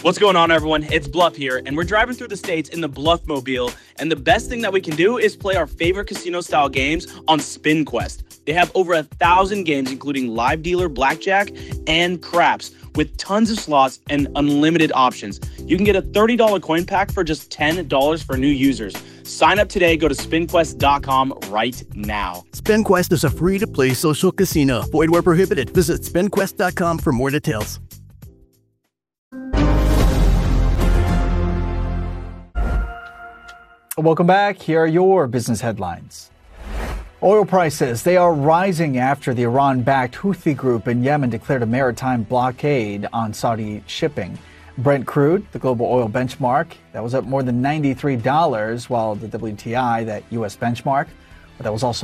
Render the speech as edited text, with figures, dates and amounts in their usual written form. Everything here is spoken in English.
What's going on, everyone? It's Bluff here, and we're driving through the states in the Bluffmobile, and the best thing that we can do is play our favorite casino-style games on SpinQuest. They have over 1,000 games, including live dealer blackjack and craps, with tons of slots and unlimited options. You can get a $30 coin pack for just $10 for new users. Sign up today. Go to spinquest.com right now. SpinQuest is a free-to-play social casino. Void where prohibited. Visit spinquest.com for more details. Welcome back. Here are your business headlines. Oil prices, they are rising after the Iran-backed Houthi group in Yemen declared a maritime blockade on Saudi shipping. Brent crude, the global oil benchmark, that was up more than $93, while the WTI, that U.S. benchmark, that was also